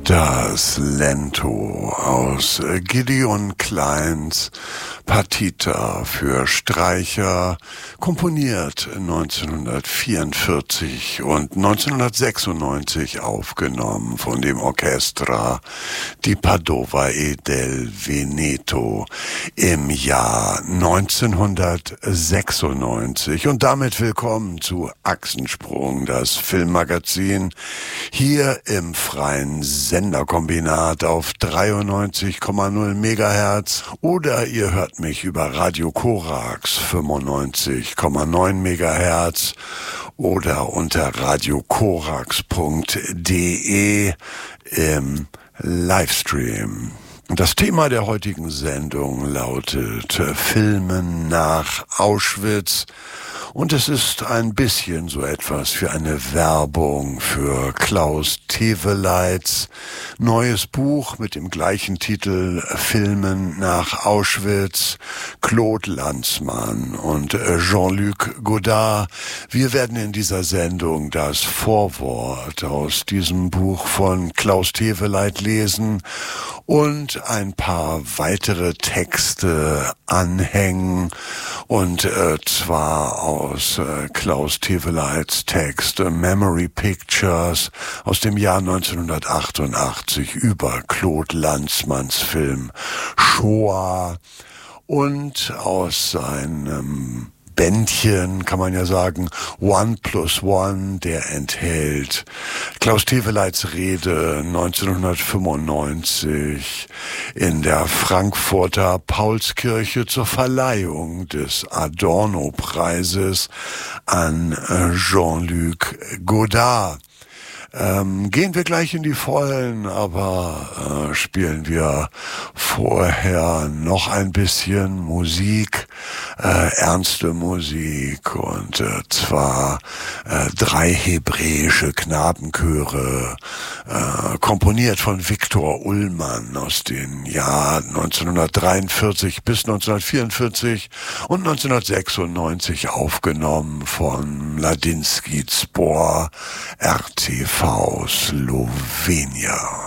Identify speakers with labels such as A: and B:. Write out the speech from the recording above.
A: Das Lento aus Gideon Kleins Partita für Streicher, komponiert 1944 und 1996 aufgenommen von dem Orchestra di Padova e del Veneto im Jahr 1996. Und damit willkommen zu Achsensprung, das Filmmagazin, hier im freien Senderkombinat auf 93,0 Megahertz oder ihr hört mich über Radio Korax 95,9 Megahertz oder unter radiokorax.de im Livestream. Das Thema der heutigen Sendung lautet Filmen nach Auschwitz. Und es ist ein bisschen so etwas für eine Werbung für Klaus Teweleits neues Buch mit dem gleichen Titel Filmen nach Auschwitz, Claude Lanzmann und Jean-Luc Godard. Wir werden in dieser Sendung das Vorwort aus diesem Buch von Klaus Teweleit lesen und ein paar weitere Texte anhängen, und zwar aus Klaus Teweleits Text Memory Pictures aus dem Jahr 1988 über Claude Lanzmanns Film Shoah und aus seinem Bändchen, kann man ja sagen, 1+1, der enthält Klaus Teweleits Rede 1995 in der Frankfurter Paulskirche zur Verleihung des Adorno-Preises an Jean-Luc Godard. Gehen wir gleich in die Vollen, aber spielen wir vorher noch ein bisschen Musik, ernste Musik, und zwar 3 hebräische Knabenchöre, komponiert von Viktor Ullmann aus den Jahren 1943 bis 1944 und 1996 aufgenommen von Mladinský Zbor RTV Slowenien.